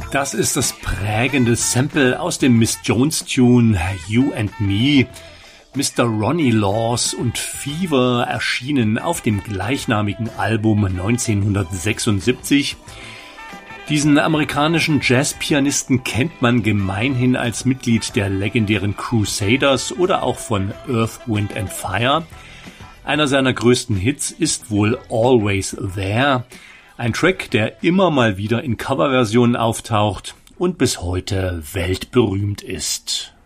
Das ist das prägende Sample aus dem Miss Jones Tune You and Me. Mr. Ronnie Laws und Fever erschienen auf dem gleichnamigen Album 1976. Diesen amerikanischen Jazzpianisten kennt man gemeinhin als Mitglied der legendären Crusaders oder auch von Earth, Wind and Fire. Einer seiner größten Hits ist wohl Always There, ein Track, der immer mal wieder in Coverversionen auftaucht und bis heute weltberühmt ist.